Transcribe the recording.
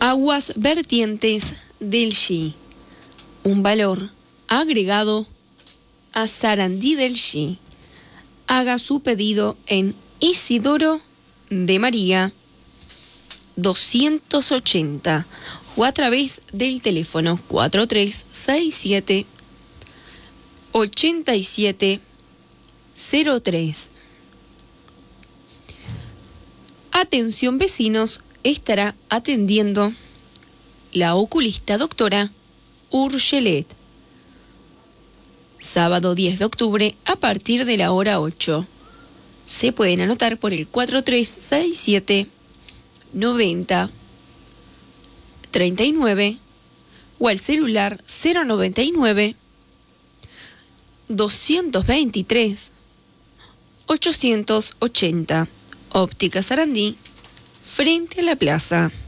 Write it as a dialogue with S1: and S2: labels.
S1: Aguas vertientes del Xi. Un valor agregado a Sarandí del Xi. Haga su pedido en Isidoro de María 280 o a través del teléfono 4367 8703. Atención vecinos, estará atendiendo la oculista doctora Urgelet. Sábado 10 de octubre a partir de la hora 8. Se pueden anotar por el 4367 90 39 o al celular 099 223 880. Óptica Sarandí, frente a la plaza.